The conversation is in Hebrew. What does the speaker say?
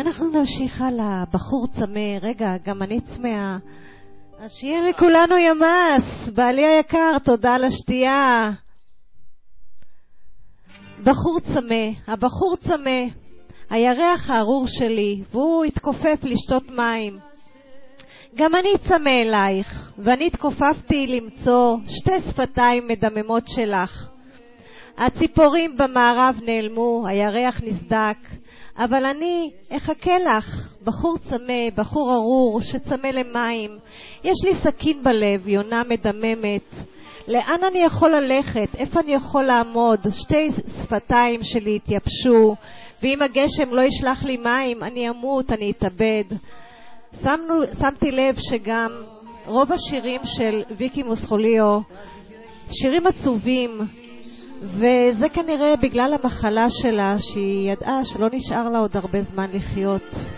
אנחנו נמשיך הלאה. בחור צמא, רגע, גם אני צמאה. אז שיהיה לכולנו ימס. בעלי היקר, תודה על השתייה. בחור צמא, הבחור צמא, הירח הארור שלי, והוא התכופף לשתות מים. גם אני צמא אלייך, ואני התכופפתי למצוא שתי שפתיים מדממות שלך. הציפורים במערב נעלמו, הירח נסדק, אבל אני אחכה לך, בחור צמא, בחור ארור שצמא למים. יש לי סכין בלב, יונה מדממת. לאן אני יכול ללכת? איפה אני יכול לעמוד? שתי שפתיים שלי התייבשו, ואם הגשם לא ישלח לי מים, אני אמות, אני אתאבד. שמתי לב שגם רוב השירים של ויקי מוסקוליו, שירים עצובים, וזה כנראה בגלל המחלה שלה, שהיא ידעה שלא נשאר לה עוד הרבה זמן לחיות.